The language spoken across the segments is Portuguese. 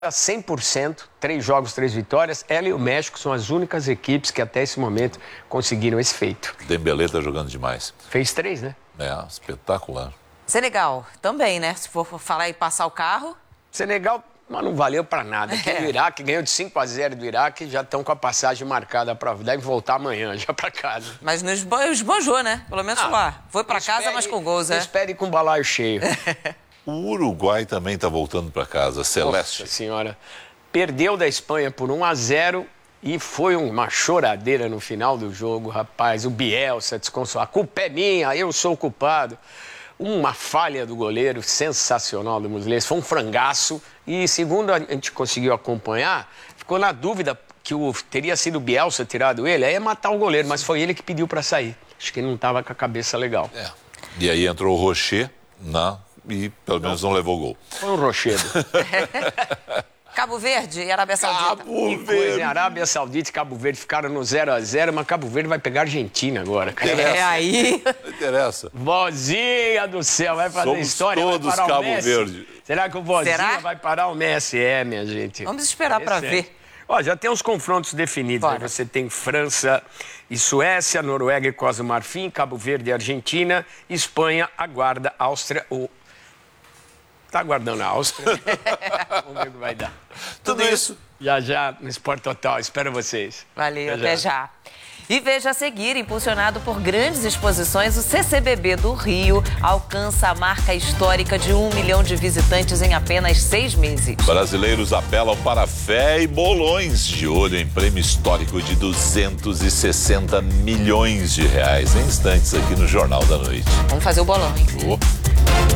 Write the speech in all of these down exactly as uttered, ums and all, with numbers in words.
cem por cento, três jogos, três vitórias. Ela e o México são as únicas equipes que até esse momento conseguiram esse feito. Dembélé tá jogando demais. Fez três, né? É, espetacular. Senegal também, né? Se for falar em passar o carro... Senegal, mas não valeu pra nada. Aqui no Iraque, ganhou de cinco a zero do Iraque, já estão com a passagem marcada para deve voltar amanhã já pra casa. Mas não esbanjou, né? Pelo menos ah, lá. Foi pra espere, casa, mas com gols, é? Espere com o balaio cheio. O Uruguai também está voltando para casa, Celeste. Nossa senhora, perdeu da Espanha por um a zero e foi uma choradeira no final do jogo, rapaz. O Bielsa desconsolado, a culpa é minha, eu sou o culpado. Uma falha do goleiro sensacional do Muslera, foi um frangaço e segundo a gente conseguiu acompanhar, ficou na dúvida que o, teria sido o Bielsa tirado ele, aí é matar o goleiro, mas foi ele que pediu para sair. Acho que ele não estava com a cabeça legal. É. E aí entrou o Rocher na... e pelo menos não, não levou gol. Foi um rochedo. Cabo Verde e Arábia Saudita. Cabo Verde. Arábia Saudita e Cabo Verde ficaram no zero a zero, mas Cabo Verde vai pegar a Argentina agora. Cara. É aí. Não interessa. Vozinha do céu, vai fazer Somos história, todos vai parar Cabo o Messi. Verde. Será que o Vozinha Será? vai parar o Messi? É, minha gente. Vamos esperar para ver. Ó, já tem os confrontos definidos. Aí você tem França e Suécia, Noruega e Costa do Marfim, Cabo Verde e Argentina, Espanha aguarda Áustria ou... Tá aguardando a Áustria. Vamos ver o que vai dar. Tudo isso já já no Sport Total. Espero vocês. Valeu, até, até já. já. E veja a seguir, impulsionado por grandes exposições, o C C B B do Rio alcança a marca histórica de um milhão de visitantes em apenas seis meses. Brasileiros apelam para fé e bolões, de olho em prêmio histórico de duzentos e sessenta milhões de reais. Em instantes aqui no Jornal da Noite. Vamos fazer o bolão, hein? Oh.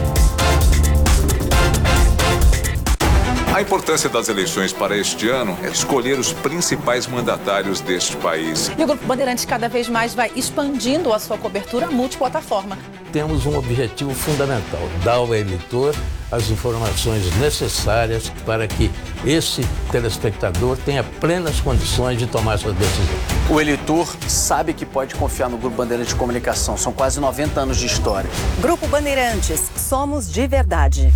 A importância das eleições para este ano é escolher os principais mandatários deste país. E o Grupo Bandeirantes cada vez mais vai expandindo a sua cobertura multiplataforma. Temos um objetivo fundamental, dar ao eleitor as informações necessárias para que esse telespectador tenha plenas condições de tomar sua decisão. O eleitor sabe que pode confiar no Grupo Bandeirantes de Comunicação. São quase noventa anos de história. Grupo Bandeirantes, somos de verdade.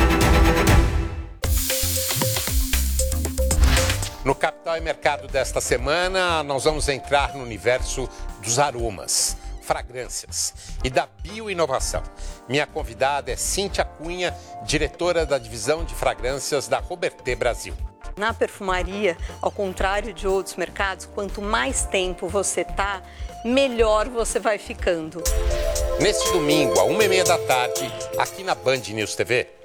No Capital e Mercado desta semana, nós vamos entrar no universo dos aromas, fragrâncias e da bioinovação. Minha convidada é Cíntia Cunha, diretora da divisão de fragrâncias da Robertet Brasil. Na perfumaria, ao contrário de outros mercados, quanto mais tempo você tá, melhor você vai ficando. Neste domingo, a uma e meia da tarde, aqui na Band News T V.